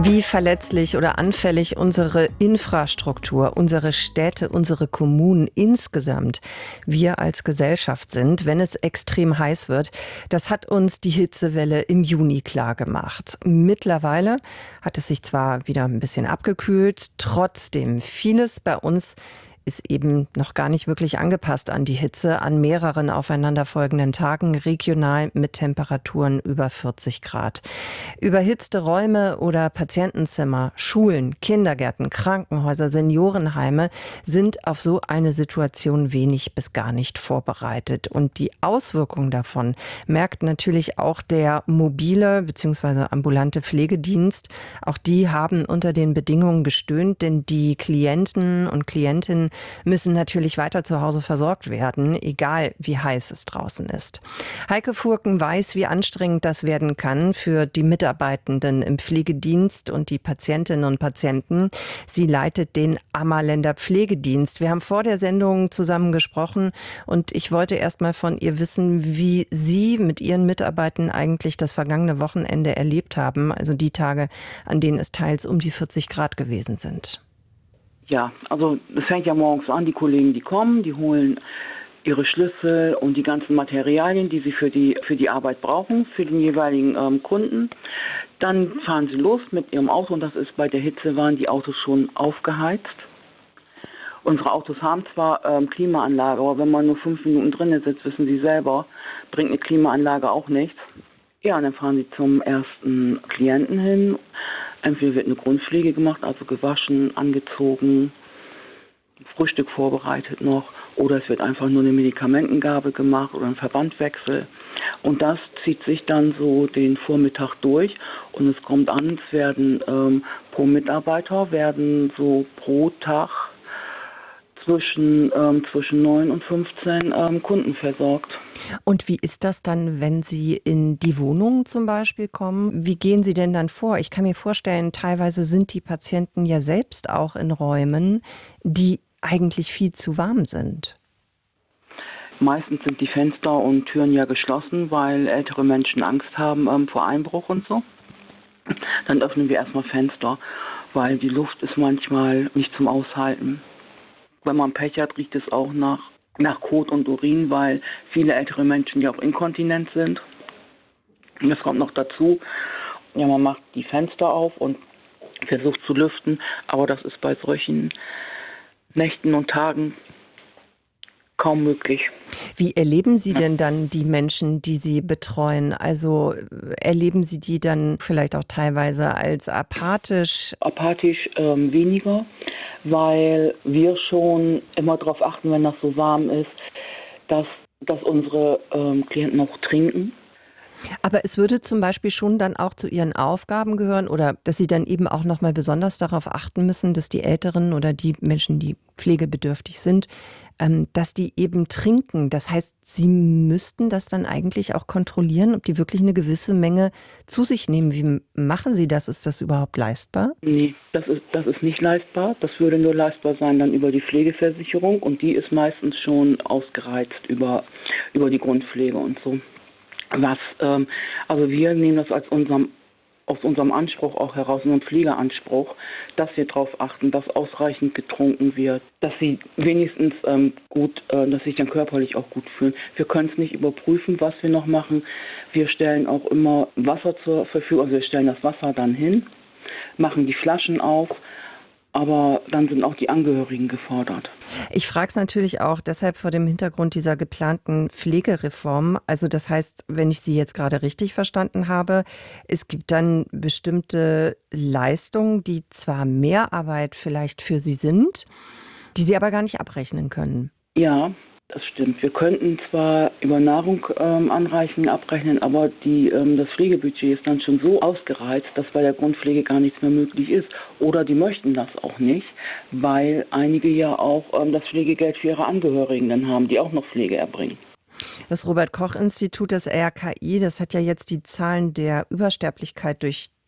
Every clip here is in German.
Wie verletzlich oder anfällig unsere Infrastruktur, unsere Städte, unsere Kommunen insgesamt, wir als Gesellschaft sind, wenn es extrem heiß wird, das hat uns die Hitzewelle im Juni klar gemacht. Mittlerweile hat es sich zwar wieder ein bisschen abgekühlt, trotzdem vieles bei uns ist eben noch gar nicht wirklich angepasst an die Hitze, an mehreren aufeinanderfolgenden Tagen, regional mit Temperaturen über 40 Grad. Überhitzte Räume oder Patientenzimmer, Schulen, Kindergärten, Krankenhäuser, Seniorenheime sind auf so eine Situation wenig bis gar nicht vorbereitet. Und die Auswirkungen davon merkt natürlich auch der mobile bzw. ambulante Pflegedienst. Auch die haben unter den Bedingungen gestöhnt, denn die Klienten und Klientinnen müssen natürlich weiter zu Hause versorgt werden, egal wie heiß es draußen ist. Heike Furken weiß, wie anstrengend das werden kann für die Mitarbeitenden im Pflegedienst und die Patientinnen und Patienten. Sie leitet den Ammerländer Pflegedienst. Wir haben vor der Sendung zusammen gesprochen und ich wollte erst mal von ihr wissen, wie Sie mit Ihren Mitarbeitern eigentlich das vergangene Wochenende erlebt haben, also die Tage, an denen es teils um die 40 Grad gewesen sind. Ja, also das fängt ja morgens an, die Kollegen, die kommen, die holen ihre Schlüssel und die ganzen Materialien, die sie für die Arbeit brauchen, für den jeweiligen Kunden. Dann fahren sie los mit ihrem Auto und das ist bei der Hitze, waren die Autos schon aufgeheizt. Unsere Autos haben zwar Klimaanlage, aber wenn man nur 5 Minuten drinnen sitzt, wissen Sie selber, bringt eine Klimaanlage auch nichts. Ja, und dann fahren sie zum ersten Klienten hin. Entweder wird eine Grundpflege gemacht, also gewaschen, angezogen, Frühstück vorbereitet noch, oder es wird einfach nur eine Medikamentengabe gemacht oder ein Verbandwechsel. Und das zieht sich dann so den Vormittag durch und es kommt an, es werden pro Mitarbeiter werden so pro Tag zwischen 9 und 15 Kunden versorgt. Und wie ist das dann, wenn Sie in die Wohnungen zum Beispiel kommen? Wie gehen Sie denn dann vor? Ich kann mir vorstellen, teilweise sind die Patienten ja selbst auch in Räumen, die eigentlich viel zu warm sind. Meistens sind die Fenster und Türen ja geschlossen, weil ältere Menschen Angst haben vor Einbruch und so. Dann öffnen wir erstmal Fenster, weil die Luft ist manchmal nicht zum Aushalten. Wenn man Pech hat, riecht es auch nach Kot und Urin, weil viele ältere Menschen ja auch inkontinent sind. Und das kommt noch dazu. Ja, man macht die Fenster auf und versucht zu lüften, aber das ist bei solchen Nächten und Tagen kaum möglich. Wie erleben Sie denn dann die Menschen, die Sie betreuen? Also erleben Sie die dann vielleicht auch teilweise als apathisch? Apathisch weniger, weil wir schon immer darauf achten, wenn das so warm ist, dass unsere Klienten auch trinken. Aber es würde zum Beispiel schon dann auch zu Ihren Aufgaben gehören oder dass Sie dann eben auch nochmal besonders darauf achten müssen, dass die Älteren oder die Menschen, die pflegebedürftig sind, dass die eben trinken. Das heißt, Sie müssten das dann eigentlich auch kontrollieren, ob die wirklich eine gewisse Menge zu sich nehmen. Wie machen Sie das? Ist das überhaupt leistbar? Nee, das ist nicht leistbar. Das würde nur leistbar sein dann über die Pflegeversicherung und die ist meistens schon ausgereizt über die Grundpflege und so. Also wir nehmen das aus unserem Anspruch auch heraus, unserem Pflegeanspruch, dass wir darauf achten, dass ausreichend getrunken wird, dass sie wenigstens dass sich dann körperlich auch gut fühlen. Wir können es nicht überprüfen, was wir noch machen. Wir stellen auch immer Wasser zur Verfügung, also wir stellen das Wasser dann hin, machen die Flaschen auf, aber dann sind auch die Angehörigen gefordert. Ich frage es natürlich auch deshalb vor dem Hintergrund dieser geplanten Pflegereform. Also das heißt, wenn ich Sie jetzt gerade richtig verstanden habe, es gibt dann bestimmte Leistungen, die zwar Mehrarbeit vielleicht für Sie sind, die Sie aber gar nicht abrechnen können. Ja, das stimmt. Wir könnten zwar über Nahrung anreichen, abrechnen, aber das Pflegebudget ist dann schon so ausgereizt, dass bei der Grundpflege gar nichts mehr möglich ist. Oder die möchten das auch nicht, weil einige ja auch das Pflegegeld für ihre Angehörigen dann haben, die auch noch Pflege erbringen. Das Robert-Koch-Institut, das RKI, das hat ja jetzt die Zahlen der Übersterblichkeit durch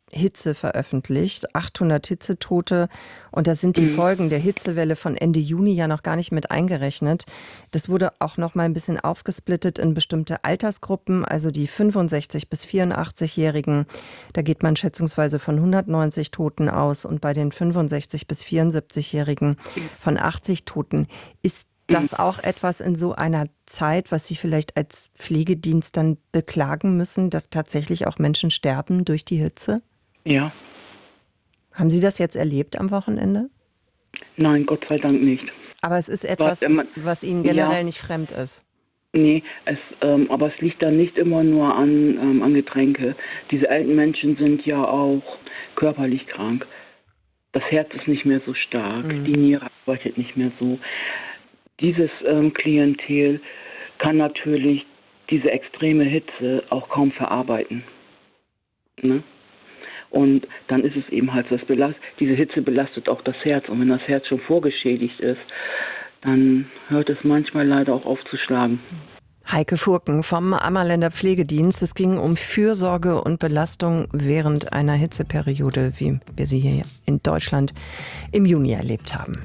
Hitze veröffentlicht, 800 Hitzetote, und da sind die Folgen der Hitzewelle von Ende Juni ja noch gar nicht mit eingerechnet. Das wurde auch noch mal ein bisschen aufgesplittet in bestimmte Altersgruppen, also die 65- bis 84-Jährigen. Da geht man schätzungsweise von 190 Toten aus und bei den 65- bis 74-Jährigen von 80 Toten. Ist das auch etwas in so einer Zeit, was Sie vielleicht als Pflegedienst dann beklagen müssen, dass tatsächlich auch Menschen sterben durch die Hitze? Ja. Haben Sie das jetzt erlebt am Wochenende? Nein, Gott sei Dank nicht. Aber es ist etwas, was Ihnen generell nicht fremd ist. Nee, aber es liegt dann nicht immer nur an Getränke. Diese alten Menschen sind ja auch körperlich krank. Das Herz ist nicht mehr so stark, die Niere arbeitet nicht mehr so. Dieses Klientel kann natürlich diese extreme Hitze auch kaum verarbeiten. Ne? Und dann ist es eben halt so, diese Hitze belastet auch das Herz. Und wenn das Herz schon vorgeschädigt ist, dann hört es manchmal leider auch auf zu schlagen. Heike Furken vom Ammerländer Pflegedienst. Es ging um Fürsorge und Belastung während einer Hitzeperiode, wie wir sie hier in Deutschland im Juni erlebt haben.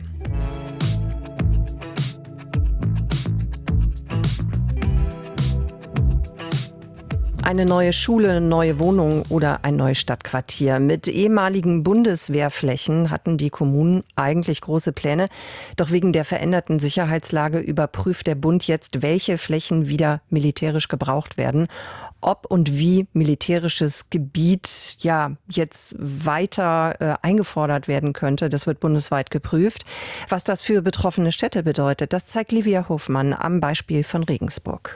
Eine neue Schule, eine neue Wohnung oder ein neues Stadtquartier. Mit ehemaligen Bundeswehrflächen hatten die Kommunen eigentlich große Pläne. Doch wegen der veränderten Sicherheitslage überprüft der Bund jetzt, welche Flächen wieder militärisch gebraucht werden. Ob und wie militärisches Gebiet jetzt weiter eingefordert werden könnte, das wird bundesweit geprüft. Was das für betroffene Städte bedeutet, das zeigt Livia Hofmann am Beispiel von Regensburg.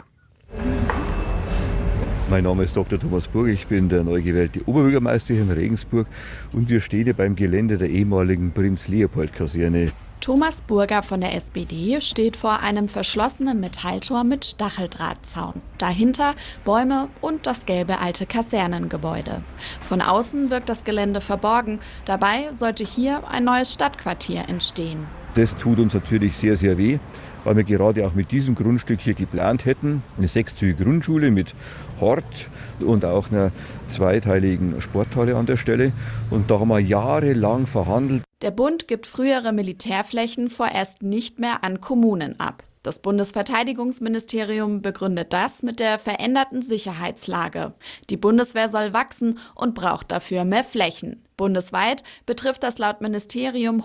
Mein Name ist Dr. Thomas Burg, ich bin der neu gewählte Oberbürgermeister hier in Regensburg und wir stehen hier beim Gelände der ehemaligen Prinz-Leopold-Kaserne. Thomas Burger von der SPD steht vor einem verschlossenen Metalltor mit Stacheldrahtzaun. Dahinter Bäume und das gelbe alte Kasernengebäude. Von außen wirkt das Gelände verborgen, dabei sollte hier ein neues Stadtquartier entstehen. Das tut uns natürlich sehr, sehr weh, weil wir gerade auch mit diesem Grundstück hier geplant hätten. Eine 6-zügige Grundschule mit Hort und auch einer zweiteiligen Sporthalle an der Stelle. Und da haben wir jahrelang verhandelt. Der Bund gibt frühere Militärflächen vorerst nicht mehr an Kommunen ab. Das Bundesverteidigungsministerium begründet das mit der veränderten Sicherheitslage. Die Bundeswehr soll wachsen und braucht dafür mehr Flächen. Bundesweit betrifft das laut Ministerium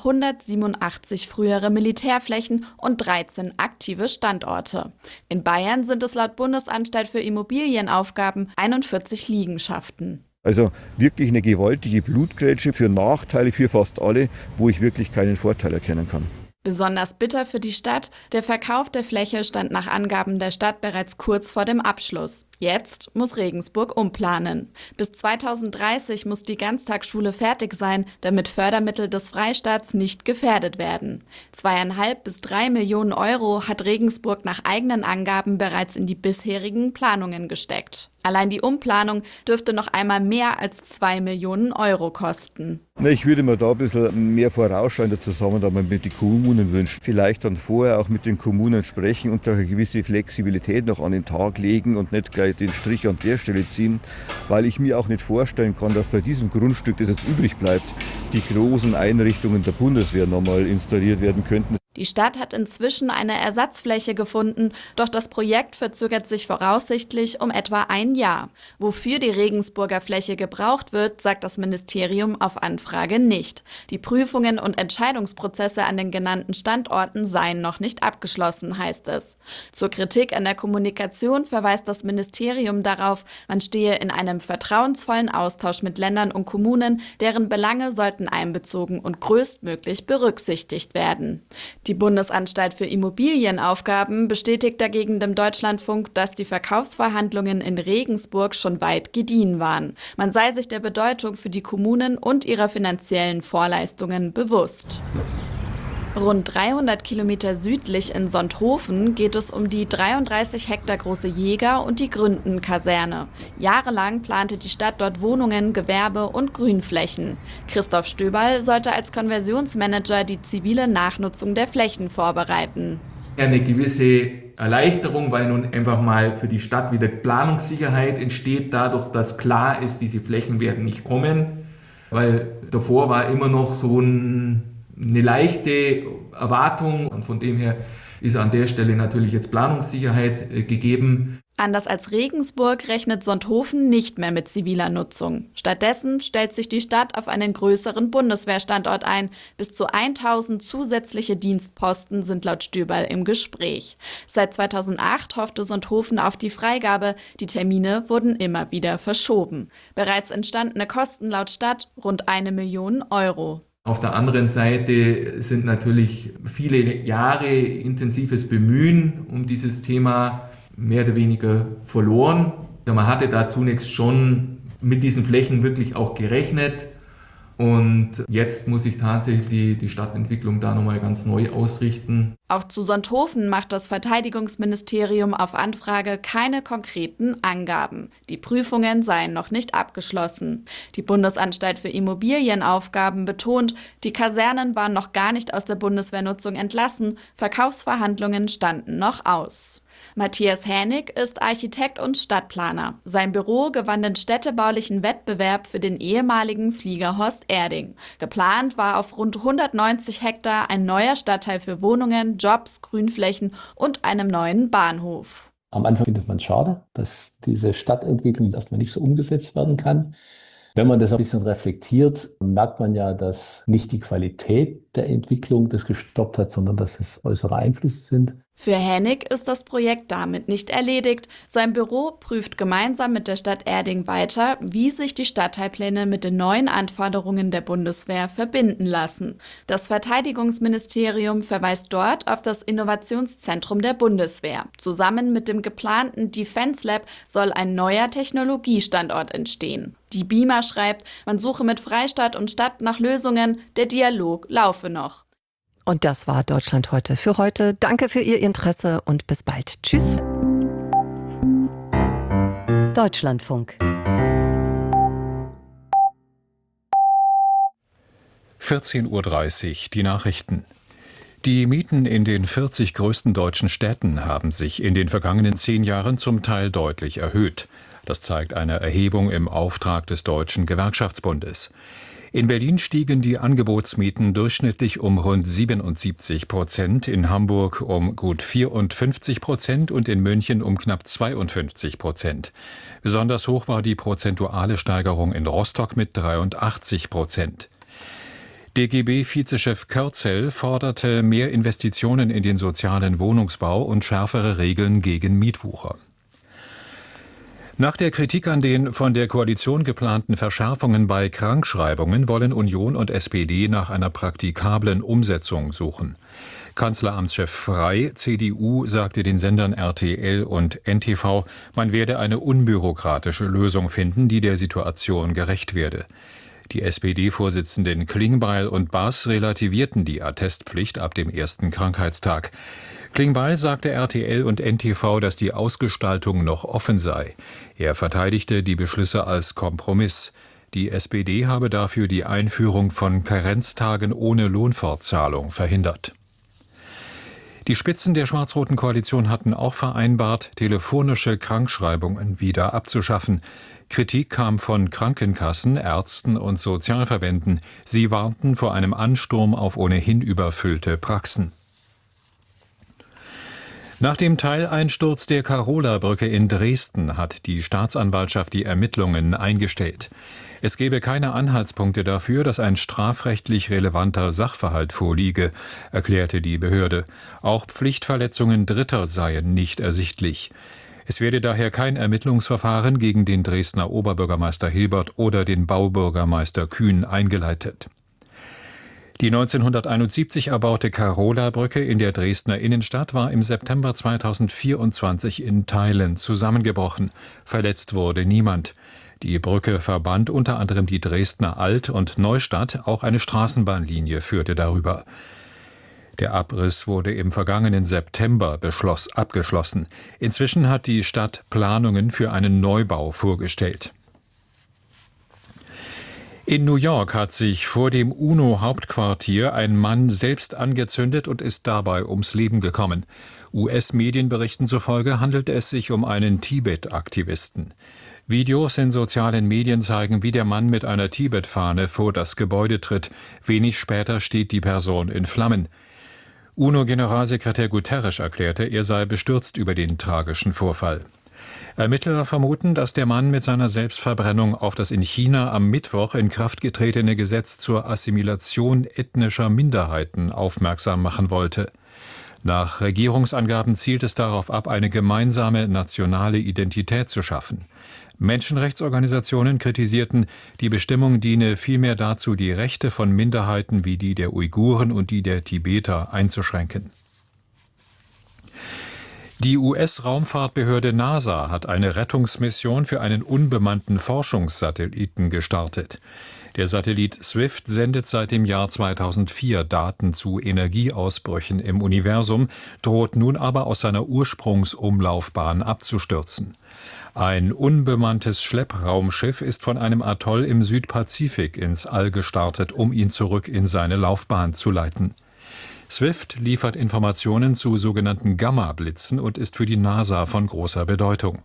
187 frühere Militärflächen und 13 aktive Standorte. In Bayern sind es laut Bundesanstalt für Immobilienaufgaben 41 Liegenschaften. Also wirklich eine gewaltige Blutgrätsche für Nachteile für fast alle, wo ich wirklich keinen Vorteil erkennen kann. Besonders bitter für die Stadt, der Verkauf der Fläche stand nach Angaben der Stadt bereits kurz vor dem Abschluss. Jetzt muss Regensburg umplanen. Bis 2030 muss die Ganztagsschule fertig sein, damit Fördermittel des Freistaats nicht gefährdet werden. 2,5 bis 3 Millionen Euro hat Regensburg nach eigenen Angaben bereits in die bisherigen Planungen gesteckt. Allein die Umplanung dürfte noch einmal mehr als 2 Millionen Euro kosten. Ich würde mir da ein bisschen mehr vorausschauender Zusammenarbeit mit den Kommunen wünschen. Vielleicht dann vorher auch mit den Kommunen sprechen und da eine gewisse Flexibilität noch an den Tag legen und nicht gleich den Strich an der Stelle ziehen, weil ich mir auch nicht vorstellen kann, dass bei diesem Grundstück, das jetzt übrig bleibt, die großen Einrichtungen der Bundeswehr nochmal installiert werden könnten. Die Stadt hat inzwischen eine Ersatzfläche gefunden, doch das Projekt verzögert sich voraussichtlich um etwa ein Jahr. Wofür die Regensburger Fläche gebraucht wird, sagt das Ministerium auf Anfrage nicht. Die Prüfungen und Entscheidungsprozesse an den genannten Standorten seien noch nicht abgeschlossen, heißt es. Zur Kritik an der Kommunikation verweist das Ministerium darauf, man stehe in einem vertrauensvollen Austausch mit Ländern und Kommunen, deren Belange sollten einbezogen und größtmöglich berücksichtigt werden. Die Bundesanstalt für Immobilienaufgaben bestätigt dagegen dem Deutschlandfunk, dass die Verkaufsverhandlungen in Regensburg schon weit gediehen waren. Man sei sich der Bedeutung für die Kommunen und ihrer finanziellen Vorleistungen bewusst. Rund 300 Kilometer südlich in Sonthofen geht es um die 33 Hektar große Jäger- und die Gründen-Kaserne. Jahrelang plante die Stadt dort Wohnungen, Gewerbe und Grünflächen. Christoph Stöberl sollte als Konversionsmanager die zivile Nachnutzung der Flächen vorbereiten. Eine gewisse Erleichterung, weil nun einfach mal für die Stadt wieder Planungssicherheit entsteht, dadurch, dass klar ist, diese Flächen werden nicht kommen. weil davor war immer noch so eine leichte Erwartung und von dem her ist an der Stelle natürlich jetzt Planungssicherheit gegeben. Anders als Regensburg rechnet Sonthofen nicht mehr mit ziviler Nutzung. Stattdessen stellt sich die Stadt auf einen größeren Bundeswehrstandort ein. Bis zu 1000 zusätzliche Dienstposten sind laut Stöberl im Gespräch. Seit 2008 hoffte Sonthofen auf die Freigabe. Die Termine wurden immer wieder verschoben. Bereits entstandene Kosten laut Stadt rund 1 Million Euro. Auf der anderen Seite sind natürlich viele Jahre intensives Bemühen um dieses Thema mehr oder weniger verloren. Man hatte da zunächst schon mit diesen Flächen wirklich auch gerechnet und jetzt muss sich tatsächlich die Stadtentwicklung da nochmal ganz neu ausrichten. Auch zu Sonthofen macht das Verteidigungsministerium auf Anfrage keine konkreten Angaben. Die Prüfungen seien noch nicht abgeschlossen. Die Bundesanstalt für Immobilienaufgaben betont, die Kasernen waren noch gar nicht aus der Bundeswehrnutzung entlassen, Verkaufsverhandlungen standen noch aus. Matthias Hänig ist Architekt und Stadtplaner. Sein Büro gewann den städtebaulichen Wettbewerb für den ehemaligen Flieger Horst Erding. Geplant war auf rund 190 Hektar ein neuer Stadtteil für Wohnungen, Jobs, Grünflächen und einem neuen Bahnhof. Am Anfang findet man es schade, dass diese Stadtentwicklung erstmal nicht so umgesetzt werden kann. Wenn man das ein bisschen reflektiert, merkt man ja, dass nicht die Qualität der Entwicklung das gestoppt hat, sondern dass es äußere Einflüsse sind. Für Hänig ist das Projekt damit nicht erledigt. Sein Büro prüft gemeinsam mit der Stadt Erding weiter, wie sich die Stadtteilpläne mit den neuen Anforderungen der Bundeswehr verbinden lassen. Das Verteidigungsministerium verweist dort auf das Innovationszentrum der Bundeswehr. Zusammen mit dem geplanten Defense Lab soll ein neuer Technologiestandort entstehen. Die BIMA schreibt, man suche mit Freistaat und Stadt nach Lösungen, der Dialog laufe noch. Und das war Deutschland heute für heute. Danke für Ihr Interesse und bis bald. Tschüss. Deutschlandfunk. 14:30 Uhr, die Nachrichten. Die Mieten in den 40 größten deutschen Städten haben sich in den vergangenen 10 Jahren zum Teil deutlich erhöht. Das zeigt eine Erhebung im Auftrag des Deutschen Gewerkschaftsbundes. In Berlin stiegen die Angebotsmieten durchschnittlich um rund 77%, in Hamburg um gut 54% und in München um knapp 52%. Besonders hoch war die prozentuale Steigerung in Rostock mit 83%. DGB-Vizechef Körzel forderte mehr Investitionen in den sozialen Wohnungsbau und schärfere Regeln gegen Mietwucher. Nach der Kritik an den von der Koalition geplanten Verschärfungen bei Krankschreibungen wollen Union und SPD nach einer praktikablen Umsetzung suchen. Kanzleramtschef Frey, CDU, sagte den Sendern RTL und NTV, man werde eine unbürokratische Lösung finden, die der Situation gerecht werde. Die SPD-Vorsitzenden Klingbeil und Baas relativierten die Attestpflicht ab dem ersten Krankheitstag. Klingbeil sagte RTL und NTV, dass die Ausgestaltung noch offen sei. Er verteidigte die Beschlüsse als Kompromiss. Die SPD habe dafür die Einführung von Karenztagen ohne Lohnfortzahlung verhindert. Die Spitzen der schwarz-roten Koalition hatten auch vereinbart, telefonische Krankschreibungen wieder abzuschaffen. Kritik kam von Krankenkassen, Ärzten und Sozialverbänden. Sie warnten vor einem Ansturm auf ohnehin überfüllte Praxen. Nach dem Teileinsturz der Karola-Brücke in Dresden hat die Staatsanwaltschaft die Ermittlungen eingestellt. Es gebe keine Anhaltspunkte dafür, dass ein strafrechtlich relevanter Sachverhalt vorliege, erklärte die Behörde. Auch Pflichtverletzungen Dritter seien nicht ersichtlich. Es werde daher kein Ermittlungsverfahren gegen den Dresdner Oberbürgermeister Hilbert oder den Baubürgermeister Kühn eingeleitet. Die 1971 erbaute Karola-Brücke in der Dresdner Innenstadt war im September 2024 in Teilen zusammengebrochen. Verletzt wurde niemand. Die Brücke verband unter anderem die Dresdner Alt- und Neustadt, auch eine Straßenbahnlinie führte darüber. Der Abriss wurde im vergangenen September abgeschlossen. Inzwischen hat die Stadt Planungen für einen Neubau vorgestellt. In New York hat sich vor dem UNO-Hauptquartier ein Mann selbst angezündet und ist dabei ums Leben gekommen. US-Medienberichten zufolge handelte es sich um einen Tibet-Aktivisten. Videos in sozialen Medien zeigen, wie der Mann mit einer Tibet-Fahne vor das Gebäude tritt. Wenig später steht die Person in Flammen. UNO-Generalsekretär Guterres erklärte, er sei bestürzt über den tragischen Vorfall. Ermittler vermuten, dass der Mann mit seiner Selbstverbrennung auf das in China am Mittwoch in Kraft getretene Gesetz zur Assimilation ethnischer Minderheiten aufmerksam machen wollte. Nach Regierungsangaben zielt es darauf ab, eine gemeinsame nationale Identität zu schaffen. Menschenrechtsorganisationen kritisierten, die Bestimmung diene vielmehr dazu, die Rechte von Minderheiten wie die der Uiguren und die der Tibeter einzuschränken. Die US-Raumfahrtbehörde NASA hat eine Rettungsmission für einen unbemannten Forschungssatelliten gestartet. Der Satellit Swift sendet seit dem Jahr 2004 Daten zu Energieausbrüchen im Universum, droht nun aber aus seiner Ursprungsumlaufbahn abzustürzen. Ein unbemanntes Schleppraumschiff ist von einem Atoll im Südpazifik ins All gestartet, um ihn zurück in seine Laufbahn zu leiten. Swift liefert Informationen zu sogenannten Gamma-Blitzen und ist für die NASA von großer Bedeutung.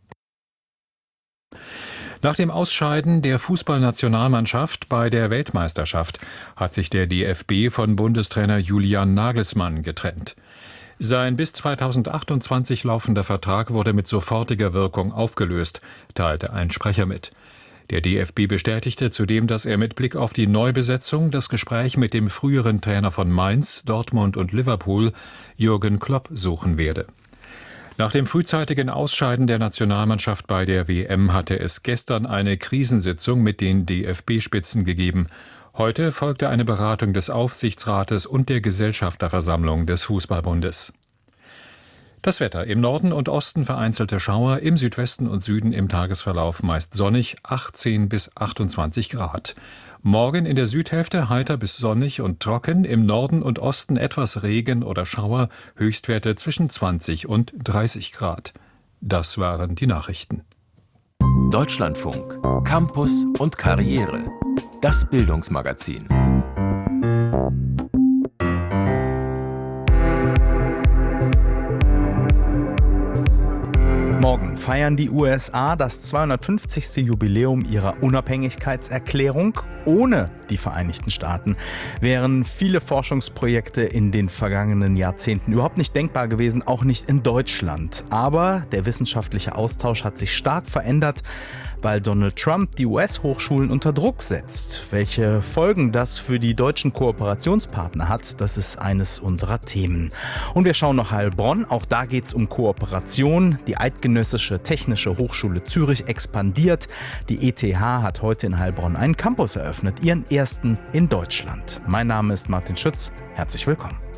Nach dem Ausscheiden der Fußballnationalmannschaft bei der Weltmeisterschaft hat sich der DFB von Bundestrainer Julian Nagelsmann getrennt. Sein bis 2028 laufender Vertrag wurde mit sofortiger Wirkung aufgelöst, teilte ein Sprecher mit. Der DFB bestätigte zudem, dass er mit Blick auf die Neubesetzung das Gespräch mit dem früheren Trainer von Mainz, Dortmund und Liverpool, Jürgen Klopp, suchen werde. Nach dem frühzeitigen Ausscheiden der Nationalmannschaft bei der WM hatte es gestern eine Krisensitzung mit den DFB-Spitzen gegeben. Heute folgte eine Beratung des Aufsichtsrates und der Gesellschafterversammlung des Fußballbundes. Das Wetter: im Norden und Osten vereinzelte Schauer, im Südwesten und Süden im Tagesverlauf meist sonnig, 18 bis 28 Grad. Morgen in der Südhälfte heiter bis sonnig und trocken, im Norden und Osten etwas Regen oder Schauer, Höchstwerte zwischen 20 und 30 Grad. Das waren die Nachrichten. Deutschlandfunk, Campus und Karriere. Das Bildungsmagazin. Morgen feiern die USA das 250. Jubiläum ihrer Unabhängigkeitserklärung. Ohne die Vereinigten Staaten wären viele Forschungsprojekte in den vergangenen Jahrzehnten überhaupt nicht denkbar gewesen, auch nicht in Deutschland. Aber der wissenschaftliche Austausch hat sich stark verändert, weil Donald Trump die US-Hochschulen unter Druck setzt. Welche Folgen das für die deutschen Kooperationspartner hat, das ist eines unserer Themen. Und wir schauen nach Heilbronn, auch da geht es um Kooperation. Die Eidgenössische Technische Hochschule Zürich expandiert. Die ETH hat heute in Heilbronn einen Campus eröffnet, ihren ersten in Deutschland. Mein Name ist Martin Schütz, herzlich willkommen.